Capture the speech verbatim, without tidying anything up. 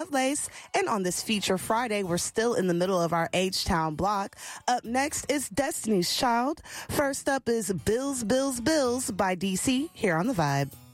Lovelace. And on this Feature Friday, we're still in the middle of our H-Town block. Up next is Destiny's Child. First up is Bills, Bills, Bills by D C here on The Vibe.